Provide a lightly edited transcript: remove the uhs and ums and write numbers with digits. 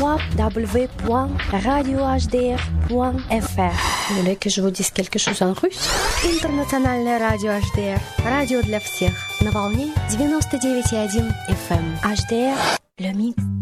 www.radiohdr.fr. Vous voulez que je vous dise quelque chose en russe? Интернациональное радио HDR. Радио для всех. На волне 99,1 FM. HDR. Le mix.